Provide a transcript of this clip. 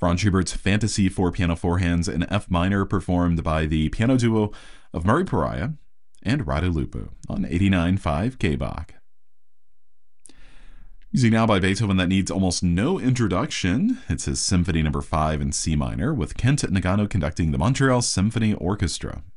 Franz Schubert's Fantasy for piano four hands in F minor, performed by the piano duo of Murray Pariah and Radu Lupu on 89.5 K-Bach. Music now by Beethoven that needs almost no introduction. It's his Symphony No. 5 in C minor, with Kent Nagano conducting the Montreal Symphony Orchestra.